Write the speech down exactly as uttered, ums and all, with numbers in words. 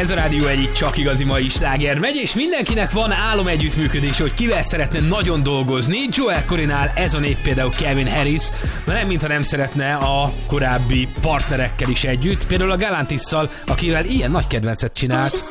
Ez a Rádió egy csak igazi mai sláger megy, és mindenkinek van álom együttműködés, hogy kivel szeretne nagyon dolgozni. Joel Corrynál ez a név például Calvin Harris, de nem mintha nem szeretne a korábbi partnerekkel is együtt, például a Galantisszal, akivel ilyen nagy kedvencet csinált.